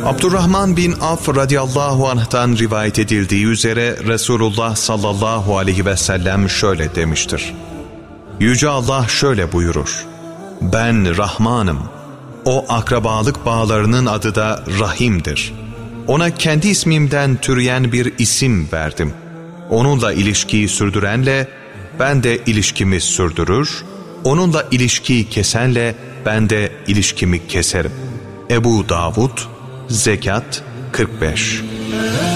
Abdurrahman bin Avf radıyallahu anh'tan rivayet edildiği üzere Resulullah sallallahu aleyhi ve sellem şöyle demiştir: Yüce Allah şöyle buyurur: Ben Rahmanım. O akrabalık bağlarının adı da Rahim'dir. Ona kendi ismimden türeyen bir isim verdim. Onunla ilişkiyi sürdürenle ben de ilişkimi sürdürür, onunla ilişkiyi kesenle ben de ilişkimi keserim. Ebu Davud, Zekat 45.